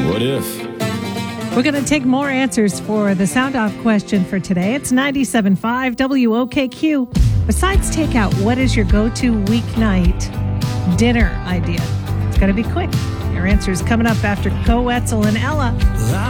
What if? We're going to take more answers for the sound off question for today. It's 97.5 WOKQ. Besides takeout, what is your go-to weeknight dinner idea? It's got to be quick. Your answer is coming up after Co Wetzel and Ella.